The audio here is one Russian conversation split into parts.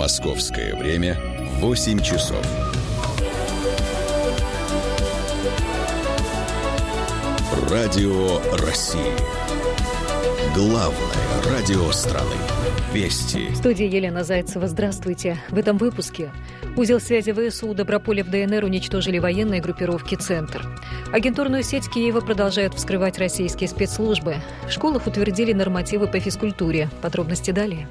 Московское время 8 часов. Радио России. Главное радио страны. Вести. В студии Елена Зайцева. Здравствуйте. В этом выпуске. Узел связи ВСУ у Доброполя в ДНР уничтожили военные группировки «Центр». Агентурную сеть Киева продолжают вскрывать российские спецслужбы. В школах утвердили нормативы по физкультуре. Подробности далее.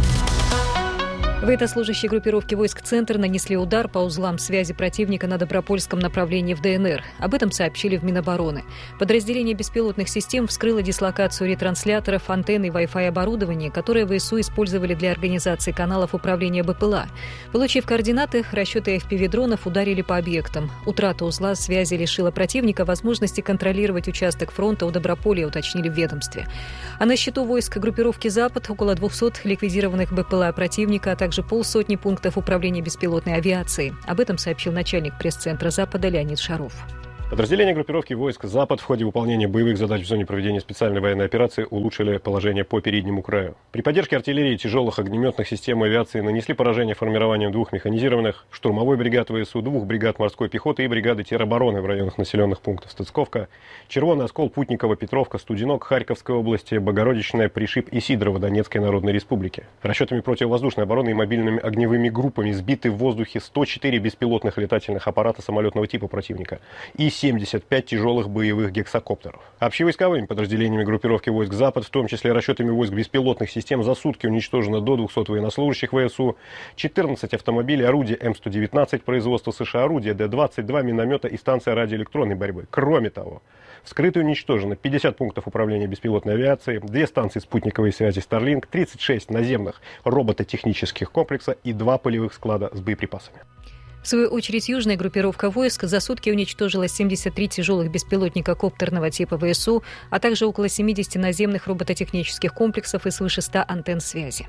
Военнослужащие группировки войск «Центр» нанесли удар по узлам связи противника на Добропольском направлении в ДНР. Об этом сообщили в Минобороны. Подразделение беспилотных систем вскрыло дислокацию ретрансляторов, антенн и Wi-Fi оборудования, которое ВСУ использовали для организации каналов управления БПЛА. Получив координаты, расчеты FPV-дронов ударили по объектам. Утрата узла связи лишила противника возможности контролировать участок фронта у Доброполя, уточнили в ведомстве. А на счету войск группировки «Запад» около 200 ликвидированных БПЛА противника, а также полсотни пунктов управления беспилотной авиацией. Об этом сообщил начальник пресс-центра «Запада» Леонид Шаров. Подразделения группировки войск «Запад» в ходе выполнения боевых задач в зоне проведения специальной военной операции улучшили положение по переднему краю. При поддержке артиллерии и тяжелых огнеметных систем авиации нанесли поражение формированием 2 механизированных, штурмовой бригад ВСУ, 2 бригад морской пехоты и бригады теробороны в районах населенных пунктов Стыцковка, Червоный Оскол, Путниково, Петровка, Студенок, Харьковской области, Богородичная, Пришиб и Сидорово Донецкой Народной Республики. Расчетами противовоздушной обороны и мобильными огневыми группами сбиты в воздухе 104 беспилотных летательных аппарата самолетного типа противника и 75 тяжелых боевых гексакоптеров. Общевойсковыми подразделениями группировки войск «Запад», в том числе расчетами войск беспилотных систем, за сутки уничтожено до 200 военнослужащих ВСУ, 14 автомобилей, орудия М119 производства США, орудия Д-20, 2 миномета и станция радиоэлектронной борьбы. Кроме того, вскрыто и уничтожено 50 пунктов управления беспилотной авиацией, 2 станции спутниковой связи Starlink, 36 наземных робототехнических комплекса и 2 полевых склада с боеприпасами. В свою очередь, южная группировка войск за сутки уничтожила 73 тяжелых беспилотника коптерного типа ВСУ, а также около 70 наземных робототехнических комплексов и свыше 100 антенн связи.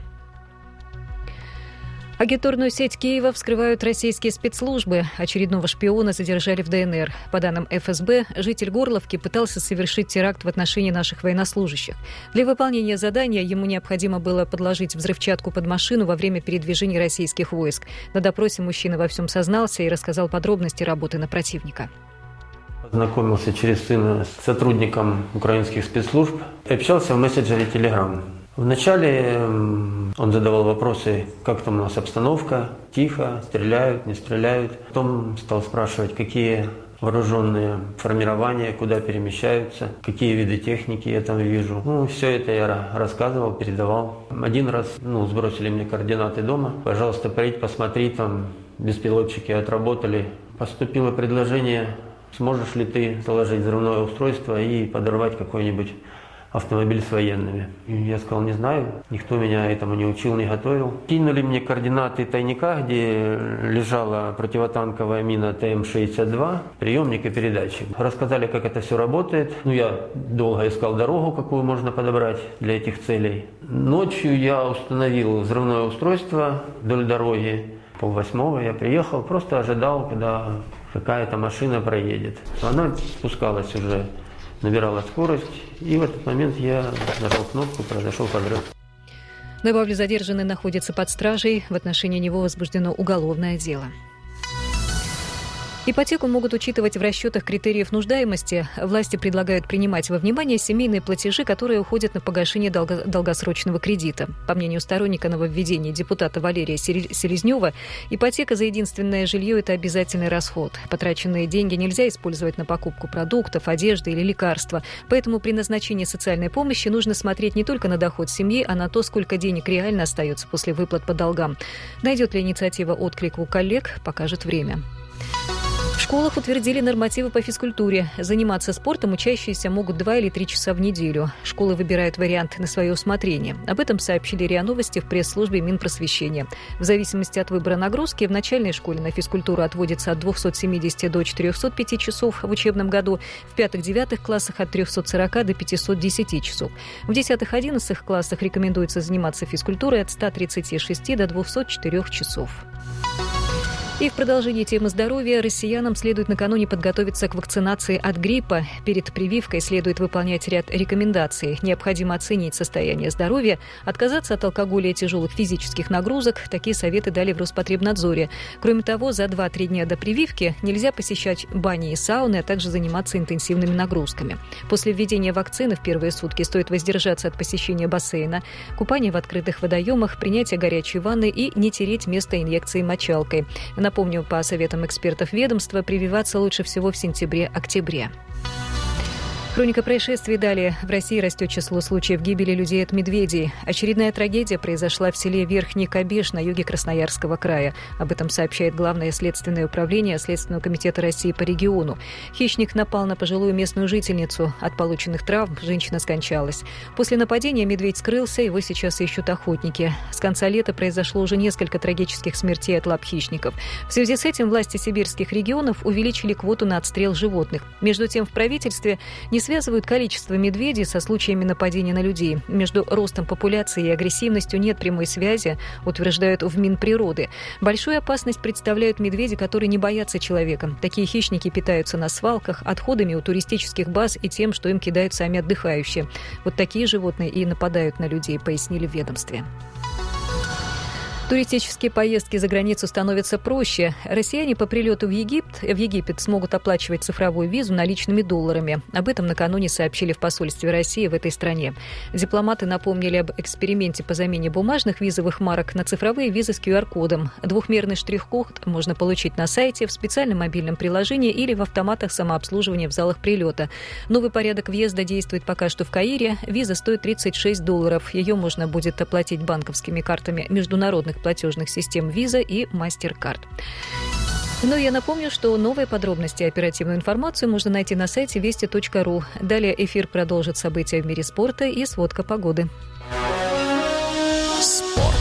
Агентурную сеть Киева вскрывают российские спецслужбы. Очередного шпиона задержали в ДНР. По данным ФСБ, житель Горловки пытался совершить теракт в отношении наших военнослужащих. Для выполнения задания ему необходимо было подложить взрывчатку под машину во время передвижения российских войск. На допросе мужчина во всем сознался и рассказал подробности работы на противника. Познакомился через сына с сотрудником украинских спецслужб и общался в мессенджере Telegram. Вначале он задавал вопросы, как там у нас обстановка, тихо, стреляют, не стреляют. Потом стал спрашивать, какие вооруженные формирования, куда перемещаются, какие виды техники я там вижу. Все это я рассказывал, передавал. Один раз сбросили мне координаты дома. Пожалуйста, поедь, посмотри, там беспилотчики отработали. Поступило предложение, сможешь ли ты заложить взрывное устройство и подорвать какой-нибудь автомобиль с военными. Я сказал, не знаю, никто меня этому не учил, не готовил. Кинули мне координаты тайника, где лежала противотанковая мина ТМ-62, приемник и передатчик. Рассказали, как это все работает. Я долго искал дорогу, какую можно подобрать для этих целей. Ночью я установил взрывное устройство вдоль дороги. 7:30 я приехал, просто ожидал, когда какая-то машина проедет. Она спускалась уже, набирала скорость, и в этот момент я нажал кнопку, произошел подрыв. Добавлю, задержанный находится под стражей. В отношении него возбуждено уголовное дело. Ипотеку могут учитывать в расчетах критериев нуждаемости. Власти предлагают принимать во внимание семейные платежи, которые уходят на погашение долгосрочного кредита. По мнению сторонника нововведения депутата Валерия Селезнева, ипотека за единственное жилье – это обязательный расход. Потраченные деньги нельзя использовать на покупку продуктов, одежды или лекарства. Поэтому при назначении социальной помощи нужно смотреть не только на доход семьи, а на то, сколько денег реально остается после выплат по долгам. Найдет ли инициатива отклик у коллег, покажет время. В школах утвердили нормативы по физкультуре. Заниматься спортом учащиеся могут 2 или 3 часа в неделю. Школы выбирают вариант на свое усмотрение. Об этом сообщили РИА Новости в пресс-службе Минпросвещения. В зависимости от выбора нагрузки в начальной школе на физкультуру отводится от 270 до 405 часов в учебном году, в 5-9 классах от 340 до 510 часов. В 10-11 классах рекомендуется заниматься физкультурой от 136 до 204 часов. И в продолжении темы здоровья россиянам следует накануне подготовиться к вакцинации от гриппа. Перед прививкой следует выполнять ряд рекомендаций. Необходимо оценить состояние здоровья, отказаться от алкоголя и тяжелых физических нагрузок. Такие советы дали в Роспотребнадзоре. Кроме того, за 2-3 дня до прививки нельзя посещать бани и сауны, а также заниматься интенсивными нагрузками. После введения вакцины в первые сутки стоит воздержаться от посещения бассейна, купания в открытых водоемах, принятия горячей ванны и не тереть место инъекции мочалкой. Напомню, по советам экспертов ведомства, прививаться лучше всего в сентябре-октябре. Хроника происшествий далее. В России растет число случаев гибели людей от медведей. Очередная трагедия произошла в селе Верхний Кабеш на юге Красноярского края. Об этом сообщает Главное следственное управление Следственного комитета России по региону. Хищник напал на пожилую местную жительницу. От полученных травм женщина скончалась. После нападения медведь скрылся, его сейчас ищут охотники. С конца лета произошло уже несколько трагических смертей от лап хищников. В связи с этим власти сибирских регионов увеличили квоту на отстрел животных. Между тем, в правительстве не связывают количество медведей со случаями нападения на людей. Между ростом популяции и агрессивностью нет прямой связи, утверждают в Минприроды. Большую опасность представляют медведи, которые не боятся человека. Такие хищники питаются на свалках, отходами у туристических баз и тем, что им кидают сами отдыхающие. Вот такие животные и нападают на людей, пояснили в ведомстве. Туристические поездки за границу становятся проще. Россияне по прилету в Египет смогут оплачивать цифровую визу наличными долларами. Об этом накануне сообщили в посольстве России в этой стране. Дипломаты напомнили об эксперименте по замене бумажных визовых марок на цифровые визы с QR-кодом. Двухмерный штрих-код можно получить на сайте, в специальном мобильном приложении или в автоматах самообслуживания в залах прилета. Новый порядок въезда действует пока что в Каире. Виза стоит $36. Ее можно будет оплатить банковскими картами международных платежных систем Visa и MasterCard. Ну и я напомню, что новые подробности и оперативную информацию можно найти на сайте вести.ру. Далее эфир продолжит события в мире спорта и сводка погоды. Спорт.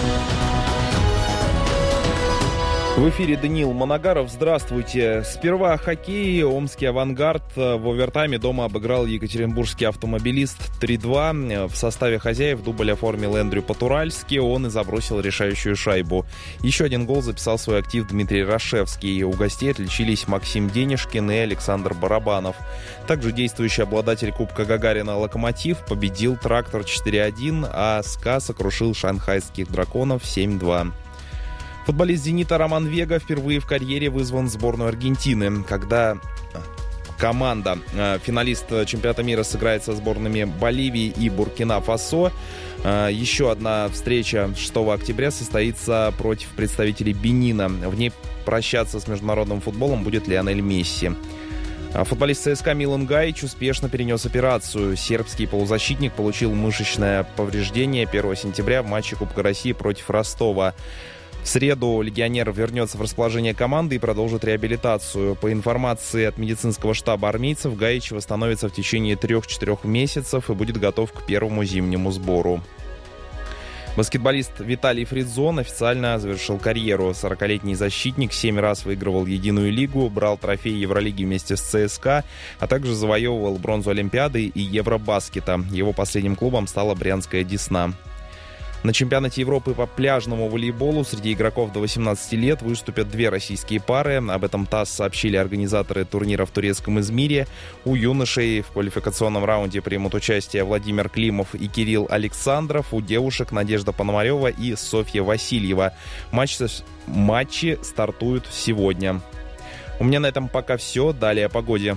В эфире Даниил Моногаров. Здравствуйте. Сперва хоккей. Омский «Авангард» в овертайме дома обыграл екатеринбургский «Автомобилист» 3-2. В составе хозяев дубль оформил Эндрю Потуральский. Он и забросил решающую шайбу. Еще один гол записал свой актив Дмитрий Рашевский. У гостей отличились Максим Денишкин и Александр Барабанов. Также действующий обладатель Кубка Гагарина «Локомотив» победил «Трактор» 4-1, а «СКА» сокрушил шанхайских «Драконов» 7-2. Футболист «Зенита» Роман Вега впервые в карьере вызван в сборную Аргентины. Когда команда, финалист чемпионата мира, сыграет со сборными Боливии и Буркина-Фасо, еще одна встреча 6 октября состоится против представителей Бенина. В ней прощаться с международным футболом будет Лионель Месси. Футболист ЦСКА Милан Гаич успешно перенес операцию. Сербский полузащитник получил мышечное повреждение 1 сентября в матче Кубка России против Ростова. В среду легионер вернется в расположение команды и продолжит реабилитацию. По информации от медицинского штаба армейцев, Гаич восстановится в течение 3-4 месяцев и будет готов к первому зимнему сбору. Баскетболист Виталий Фридзон официально завершил карьеру. 40-летний защитник 7 раз выигрывал единую лигу, брал трофей Евролиги вместе с ЦСКА, а также завоевывал бронзу Олимпиады и Евробаскета. Его последним клубом стала Брянская Десна. На чемпионате Европы по пляжному волейболу среди игроков до 18 лет выступят 2 российские пары. Об этом ТАСС сообщили организаторы турнира в турецком Измире. У юношей в квалификационном раунде примут участие Владимир Климов и Кирилл Александров. У девушек Надежда Пономарева и Софья Васильева. Матчи стартуют сегодня. У меня на этом пока все. Далее о погоде.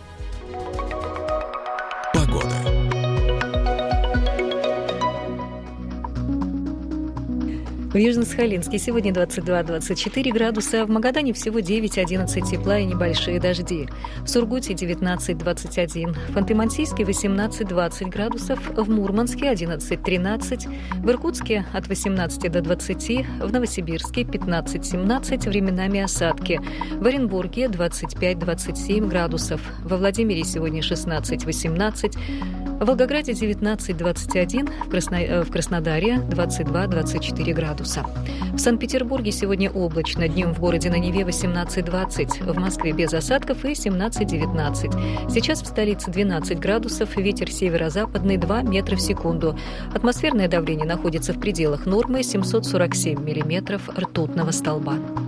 Погода. В Южно-Сахалинске сегодня 22-24 градуса, в Магадане всего 9-11 тепла и небольшие дожди. В Сургуте 19-21, в Ханты-Мансийске 18-20 градусов, в Мурманске 11-13, в Иркутске от 18 до 20, в Новосибирске 15-17, временами осадки, в Оренбурге 25-27 градусов, во Владимире сегодня 16-18, в Волгограде 19-21, в Краснодаре 22-24 градуса. В Санкт-Петербурге сегодня облачно, днем в городе на Неве 18-20, в Москве без осадков и 17-19. Сейчас в столице 12 градусов, ветер северо-западный 2 метра в секунду. Атмосферное давление находится в пределах нормы 747 миллиметров ртутного столба.